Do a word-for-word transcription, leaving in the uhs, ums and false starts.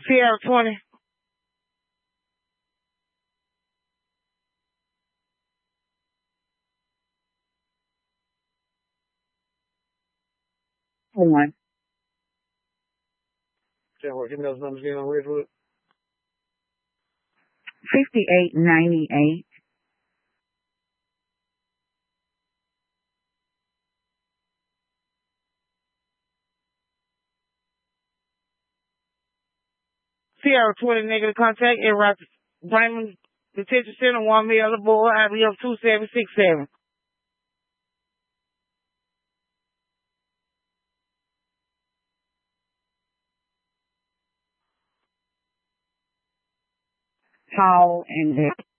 Sierra twenty. One. Sierra, give me those numbers again on Ridgewood. Fifty-eight ninety-eight. Sierra twenty negative contact in Rocky Raymond Detention Center, one meal aboard, I B F two seven six seven. Tall and